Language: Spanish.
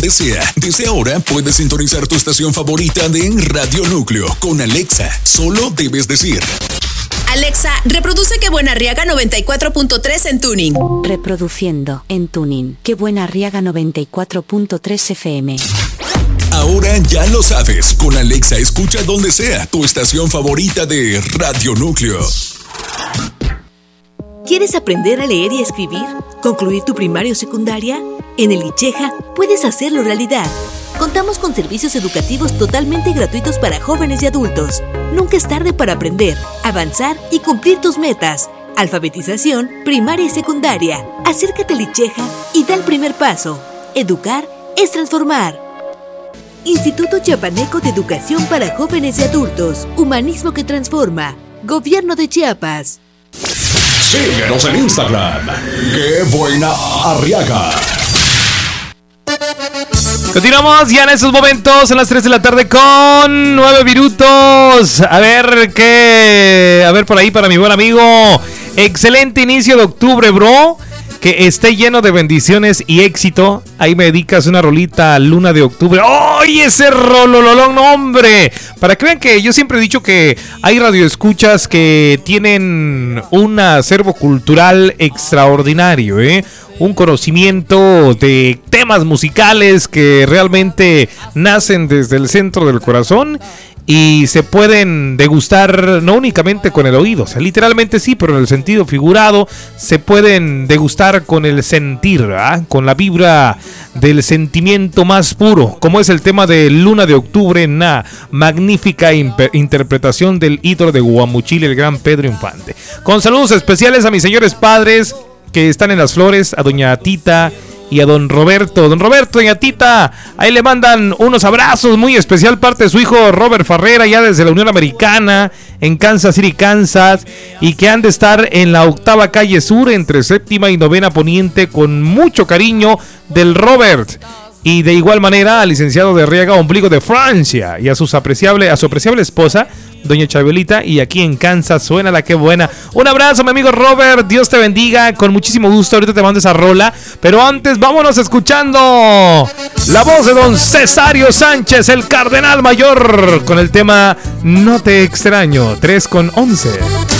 donde sea. Desde ahora puedes sintonizar tu estación favorita de Radio Núcleo con Alexa. Solo debes decir: Alexa, reproduce Qué Buena Arriaga 94.3 en Tuning. Reproduciendo en Tuning Qué Buena Arriaga 94.3 FM. Ahora ya lo sabes, con Alexa escucha donde sea tu estación favorita de Radio Núcleo. ¿Quieres aprender a leer y escribir? ¿Concluir tu primaria o secundaria? En el ICHEJA puedes hacerlo realidad. Contamos con servicios educativos totalmente gratuitos para jóvenes y adultos. Nunca es tarde para aprender, avanzar y cumplir tus metas. Alfabetización, primaria y secundaria. Acércate al ICHEJA y da el primer paso. Educar es transformar. Instituto Chiapaneco de Educación para Jóvenes y Adultos. Humanismo que transforma. Gobierno de Chiapas. Síguenos en Instagram. ¡Qué Buena Arriaga! Continuamos ya en estos momentos, a las 3 de la tarde con 9 minutos. A ver por ahí para mi buen amigo. Excelente inicio de octubre, bro. Que esté lleno de bendiciones y éxito. Ahí me dedicas una rolita, Luna de Octubre. ¡Ay, ese rolololón, hombre! Para que vean que yo siempre he dicho que hay radioescuchas que tienen un acervo cultural extraordinario, un conocimiento de temas musicales que realmente nacen desde el centro del corazón y se pueden degustar no únicamente con el oído, o sea, literalmente sí, pero en el sentido figurado se pueden degustar con el sentir, ¿verdad? Con la vibra del sentimiento más puro, como es el tema de Luna de Octubre, una magnífica interpretación del ídolo de Guamuchil, el gran Pedro Infante. Con saludos especiales a mis señores padres que están en Las Flores, a doña Tita y a don Roberto. Don Roberto, doña Tita, ahí le mandan unos abrazos muy especial parte de su hijo Robert Farrera, ya desde la Unión Americana, en Kansas City, Kansas, y que han de estar en la 8ª calle sur, entre 7ª y 9ª poniente, con mucho cariño del Robert. Y de igual manera al licenciado de Arriaga, ombligo de Francia, y a su apreciable esposa, doña Chabelita, y aquí en Kansas suena la Qué Buena. Un abrazo, mi amigo Robert, Dios te bendiga, con muchísimo gusto, ahorita te mando esa rola, pero antes vámonos escuchando la voz de don Cesario Sánchez, el Cardenal Mayor, con el tema No te extraño, 3:11.